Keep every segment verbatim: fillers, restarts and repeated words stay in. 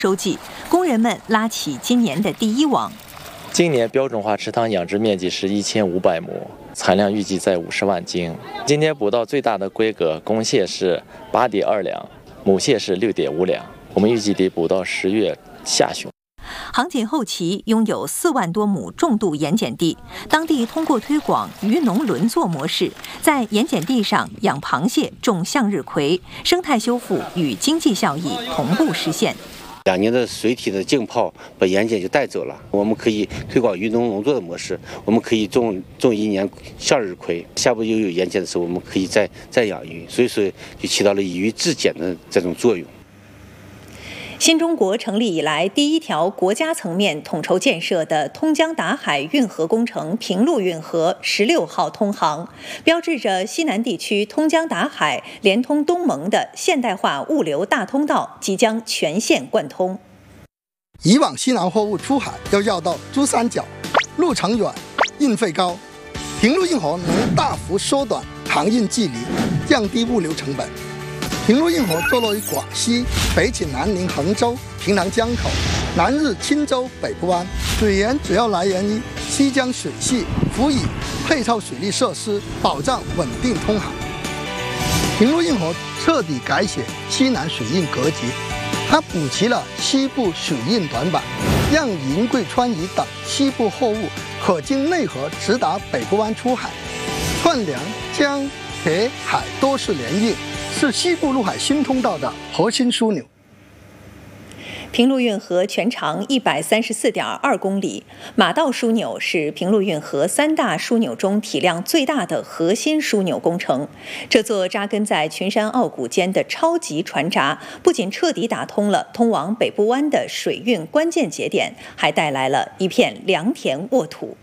收季，工人们拉起今年的第一网。 今年标准化池塘养殖面积是一千五百亩，产量预计在五十万斤。今天捕到最大的规格，公蟹是八点二两，母蟹是六点五两。我们预计得捕到十月下旬。 杭锦后旗拥有四万多亩重度盐碱地，当地通过推广渔农轮作模式，在盐碱地上养螃蟹、种向日葵，生态修复与经济效益同步实现。 两年的水体的浸泡把盐碱就带走了，我们可以推广渔农农作的模式，我们可以种种一年向日葵，下部又有盐碱的时候，我们可以再再养鱼，所以说就起到了以渔制碱的这种作用。 新中国成立以来第一条国家层面统筹建设的通江达海运河工程平陆运河十六号通航，标志着西南地区通江达海连通东盟的现代化物流大通道即将全线贯通。 以往西南货物出海要绕到珠三角，路程远，运费高，平陆运河能大幅缩短航运距离，降低物流成本。平陆运河坐落于广西，北起南宁衡州、平南江口，南至钦州、北部湾。水源主要来源于西江水系，辅以配套水利设施，保障稳定通航。平陆运河彻底改写西南水运格局，它补齐了西部水运短板，让银桂、川渝等西部货物可经内河直达北部湾出海，串联江、铁、海多式联运，是西部陆海新通道的核心枢纽。 平陆运河全长一百三十四点二公里，马道枢纽是平陆运河三大枢纽中体量最大的核心枢纽工程。这座扎根在群山傲谷间的超级船闸，不仅彻底打通了通往北部湾的水运关键节点，还带来了一片良田沃土。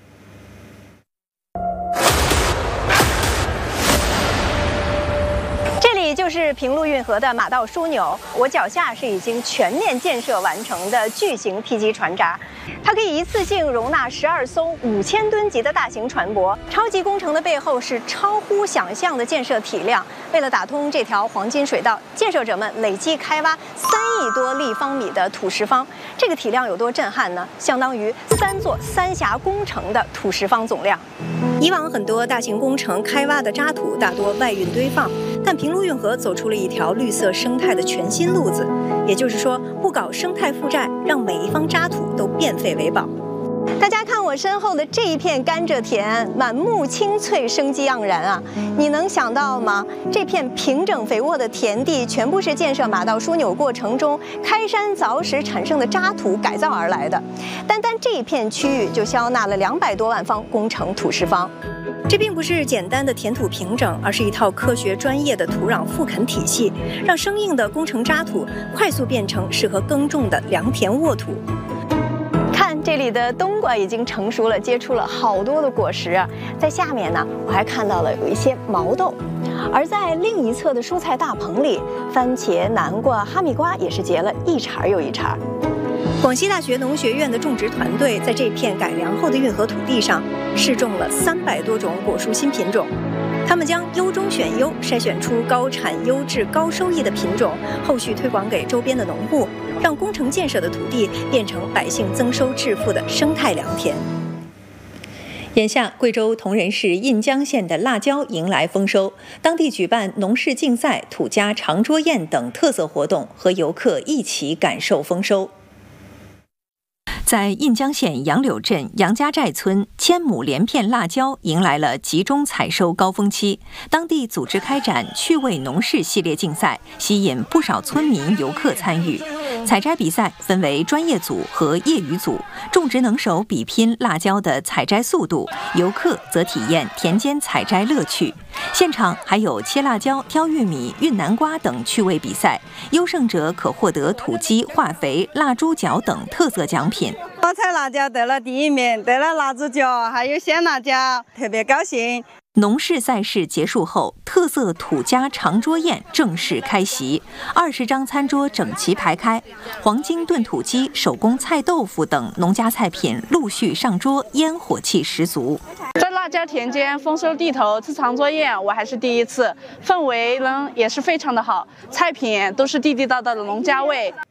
就是平陆运河的马道枢纽，我脚下是已经全面建设完成的巨型梯级船闸，它可以一次性容纳十二艘五千吨级的大型船舶。超级工程的背后是超乎想象的建设体量。为了打通这条黄金水道，建设者们累计开挖三亿多立方米的土石方，这个体量有多震撼呢？相当于三座三峡工程的土石方总量。以往很多大型工程开挖的渣土大多外运堆放，但平陆运河走出了一条绿色生态的全新路子，也就是说，不搞生态负债，让每一方渣土都变废为宝。大家看我身后的这一片甘蔗田，满目青翠，生机盎然啊！你能想到吗？这片平整肥沃的田地，全部是建设马道枢纽过程中开山凿石产生的渣土改造而来的。单单这一片区域就消纳了两百多万方工程土石方。这并不是简单的填土平整，而是一套科学专业的土壤复垦体系，让生硬的工程渣土快速变成适合耕种的良田沃土。看这里的冬瓜已经成熟了，结出了好多的果实啊！在下面呢，我还看到了有一些毛豆，而在另一侧的蔬菜大棚里，番茄、南瓜、哈密瓜也是结了一茬又一茬。广西大学农学院的种植团队在这片改良后的运河土地上试种了三百多种果蔬新品种，他们将优中选优，筛选出高产、优质、高收益的品种，后续推广给周边的农户，让工程建设的土地变成百姓增收致富的生态良田。眼下，贵州铜仁市印江县的辣椒迎来丰收，当地举办农事竞赛、土家长桌宴等特色活动，和游客一起感受丰收。在印江县杨柳镇杨家寨村，千亩连片辣椒迎来了集中采收高峰期。当地组织开展趣味农事系列竞赛，吸引不少村民游客参与。采摘比赛分为专业组和业余组，种植能手比拼辣椒的采摘速度，游客则体验田间采摘乐趣。现场还有切辣椒、挑玉米、运南瓜等趣味比赛，优胜者可获得土鸡、化肥、腊猪脚等特色奖品。 我采辣椒得了第一名，得了腊猪脚，还有鲜辣椒，特别高兴。 农事赛事结束后，特色土家长桌宴正式开席，二十张餐桌整齐排开，黄金炖土鸡、手工菜豆腐等农家菜品陆续上桌，烟火气十足。 在辣椒田间丰收地头吃长桌宴，我还是第一次，氛围呢也是非常的好，菜品都是地地道道的农家味。